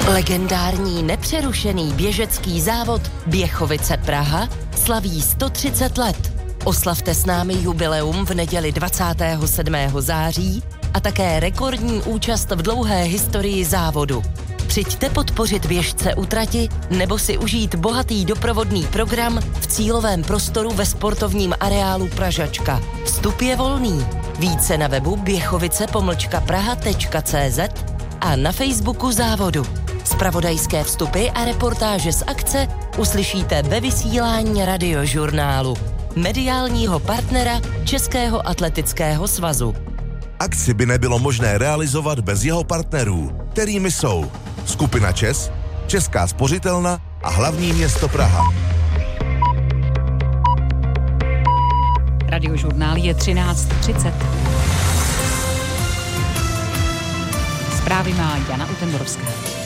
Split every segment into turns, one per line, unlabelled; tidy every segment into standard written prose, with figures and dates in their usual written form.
Legendární nepřerušený běžecký závod Běchovice Praha slaví 130 let. Oslavte s námi jubileum v neděli 27. září a také rekordní účast v dlouhé historii závodu. Přijďte podpořit běžce u trati nebo si užít bohatý doprovodný program v cílovém prostoru ve sportovním areálu Pražačka. Vstup je volný. Více na webu běchovice-praha.cz a na Facebooku závodu. Zpravodajské vstupy a reportáže z akce uslyšíte ve vysílání Radiožurnálu, mediálního partnera Českého atletického svazu.
Akci by nebylo možné realizovat bez jeho partnerů, kterými jsou Skupina ČES, Česká spořitelna a hlavní město Praha.
Radiožurnál je 13:30. Zprávy má Jana Utendorovská.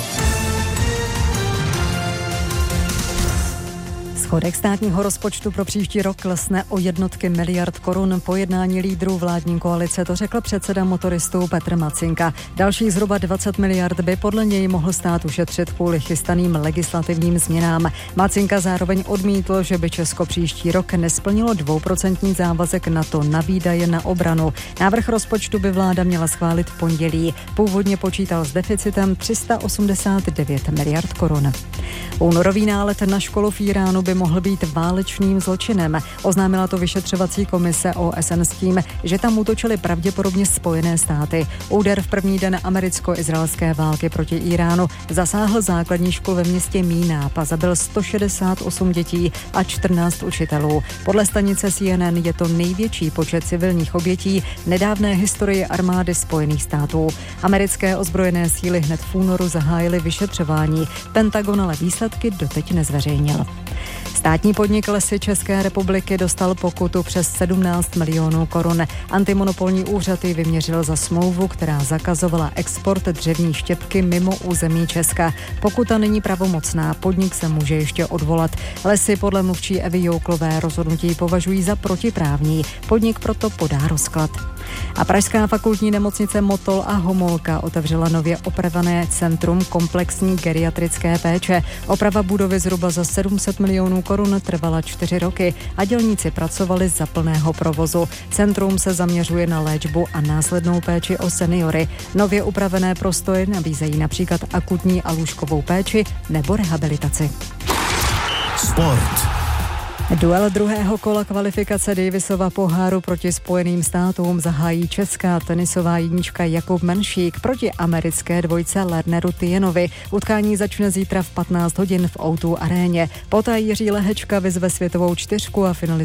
Schodek státního rozpočtu pro příští rok klesne o jednotky miliard korun. Po jednání lídrů vládní koalice to řekl předseda motoristů Petr Macinka. Další zhruba 20 miliard by podle něj mohl stát ušetřit kvůli chystaným legislativním změnám. Macinka zároveň odmítl, že by Česko příští rok nesplnilo 2% závazek NATO na výdaje na obranu. Návrh rozpočtu by vláda měla schválit v pondělí. Původně počítal s deficitem 389 miliard korun. Únorový nálet na školu v Iránu by mohl být válečným zločinem. Oznámila to vyšetřovací komise OSN s tím, že tam útočily pravděpodobně Spojené státy. Úder v první den americko-izraelské války proti Iránu zasáhl základní školu ve městě Mínab a zabil 168 dětí a 14 učitelů. Podle stanice CNN je to největší počet civilních obětí v nedávné historii armády Spojených států. Americké ozbrojené síly hned v únoru zahájily vyšetřování. Pentagon ale výsledky doteď nezveřejnil. Státní podnik Lesy České republiky dostal pokutu přes 17 milionů korun. Antimonopolní úřad ji vyměřil za smlouvu, která zakazovala export dřevní štěpky mimo území Česka. Pokuta není pravomocná, podnik se může ještě odvolat. Lesy podle mluvčí Evy Jouklové rozhodnutí považují za protiprávní. Podnik proto podá rozklad. A pražská fakultní nemocnice Motol a Homolka otevřela nově opravené centrum komplexní geriatrické péče. Oprava budovy zhruba za 700 milionů korun trvala 4 roky a dělníci pracovali za plného provozu. Centrum se zaměřuje na léčbu a následnou péči o seniory. Nově upravené prostory nabízejí například akutní a lůžkovou péči nebo rehabilitaci.
Sport.
Duel druhého kola kvalifikace Davisova poháru proti Spojeným státům zahájí česká tenisová jednička Jakub Menšík proti americké dvojce Lerneru Tienovi. Utkání začne zítra v 15 hodin v O2 aréně. Poté Jiří Lehečka vyzve světovou čtyřku a finalistu